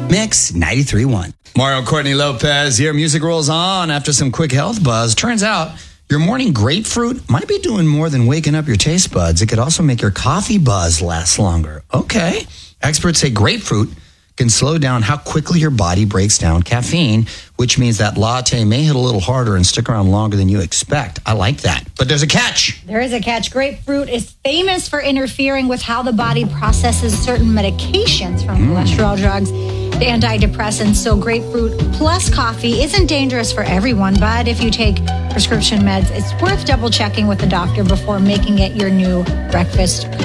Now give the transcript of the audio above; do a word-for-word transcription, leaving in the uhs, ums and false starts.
Mix ninety-three point one. Mario Courtney Lopez here. Music rolls on after some quick health buzz. Turns out your morning grapefruit might be doing more than waking up your taste buds. It could also make your coffee buzz last longer. Okay. Experts say grapefruit can slow down how quickly your body breaks down caffeine, which means that latte may hit a little harder and stick around longer than you expect. I like that. But there's a catch. There is a catch. Grapefruit is famous for interfering with how the body processes certain medications, from mm. cholesterol drugs to antidepressants. So grapefruit plus coffee isn't dangerous for everyone, but if you take prescription meds, it's worth double checking with the doctor before making it your new breakfast